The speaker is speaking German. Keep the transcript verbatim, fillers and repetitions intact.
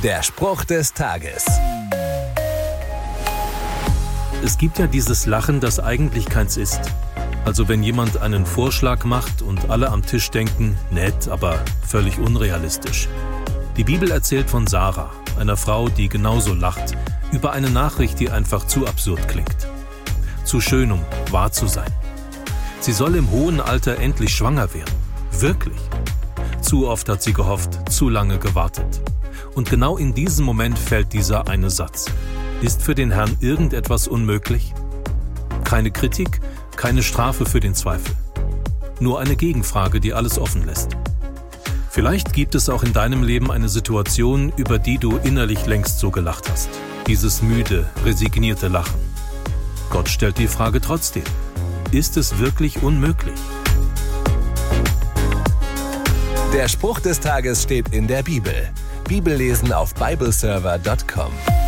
Der Spruch des Tages. Es gibt ja dieses Lachen, das eigentlich keins ist. Also wenn jemand einen Vorschlag macht und alle am Tisch denken, nett, aber völlig unrealistisch. Die Bibel erzählt von Sarah, einer Frau, die genauso lacht, über eine Nachricht, die einfach zu absurd klingt. Zu schön, um wahr zu sein. Sie soll im hohen Alter endlich schwanger werden. Wirklich. Zu oft hat sie gehofft, zu lange gewartet. Und genau in diesem Moment fällt dieser eine Satz. Ist für den Herrn irgendetwas unmöglich? Keine Kritik, keine Strafe für den Zweifel. Nur eine Gegenfrage, die alles offen lässt. Vielleicht gibt es auch in deinem Leben eine Situation, über die du innerlich längst so gelacht hast. Dieses müde, resignierte Lachen. Gott stellt die Frage trotzdem. Ist es wirklich unmöglich? Der Spruch des Tages steht in der Bibel. Bibellesen auf bibleserver punkt com.